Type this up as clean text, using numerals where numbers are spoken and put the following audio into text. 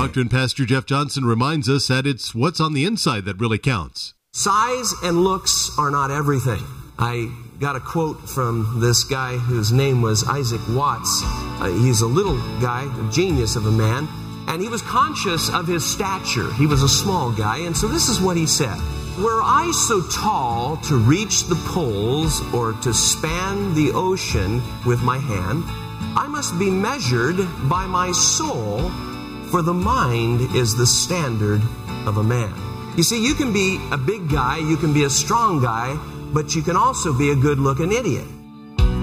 Doctor and Pastor Jeff Johnson reminds us that it's what's on the inside that really counts. Size and looks are not everything. I got a quote from this guy whose name was Isaac Watts. He's a little guy, a genius of a man, and he was conscious of his stature. He was a small guy, and so this is what he said. Were I so tall to reach the poles or to span the ocean with my hand, I must be measured by my soul, for the mind is the standard of a man. You see, you can be a big guy, you can be a strong guy, but you can also be a good-looking idiot.